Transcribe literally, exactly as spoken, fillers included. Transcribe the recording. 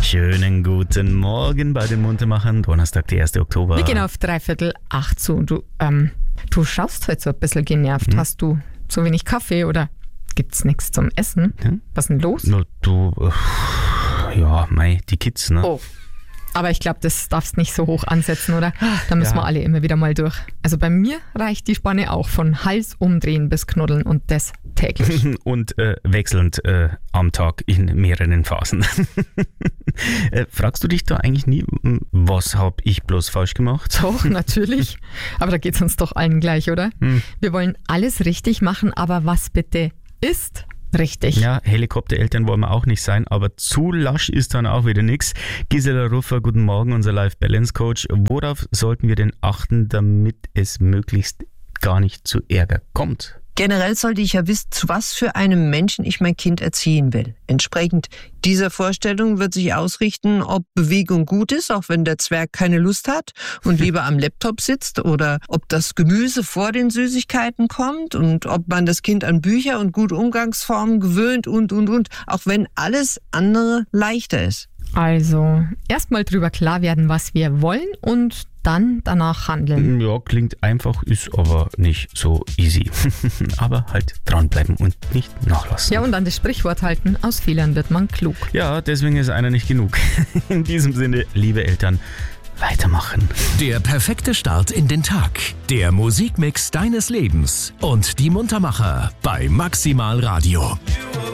Schönen guten Morgen bei den Muntermachern. Donnerstag, der erste Oktober. Wir gehen auf dreiviertel acht zu. Du, ähm, du schaust heute so ein bisschen genervt. Hm? Hast du zu wenig Kaffee oder gibt's nichts zum Essen? Hm? Was ist denn los? Na, du, äh, ja, mei, die Kids, ne? Oh. Aber ich glaube, das darfst nicht so hoch ansetzen, oder? Da müssen Ja. wir alle immer wieder mal durch. Also bei mir reicht die Spanne auch von Hals umdrehen bis Knuddeln und das täglich. Und äh, wechselnd äh, am Tag in mehreren Phasen. äh, fragst du dich da eigentlich nie, was habe ich bloß falsch gemacht? Doch, natürlich. Aber da geht's uns doch allen gleich, oder? Hm. Wir wollen alles richtig machen, aber was bitte ist richtig? Ja, Helikoptereltern wollen wir auch nicht sein, aber zu lasch ist dann auch wieder nix. Gisela Ruffer, guten Morgen, unser Life-Balance-Coach. Worauf sollten wir denn achten, damit es möglichst gar nicht zu Ärger kommt? Generell sollte ich ja wissen, zu was für einem Menschen ich mein Kind erziehen will. Entsprechend dieser Vorstellung wird sich ausrichten, ob Bewegung gut ist, auch wenn der Zwerg keine Lust hat und lieber am Laptop sitzt, oder ob das Gemüse vor den Süßigkeiten kommt und ob man das Kind an Bücher und gute Umgangsformen gewöhnt und, und, und, auch wenn alles andere leichter ist. Also, erstmal drüber klar werden, was wir wollen und dann danach handeln. Ja, klingt einfach, ist aber nicht so easy. Aber halt dranbleiben und nicht nachlassen. Ja, und an das Sprichwort halten, aus Fehlern wird man klug. Ja, deswegen ist einer nicht genug. In diesem Sinne, liebe Eltern, weitermachen. Der perfekte Start in den Tag. Der Musikmix deines Lebens und die Muntermacher bei Maximal Radio.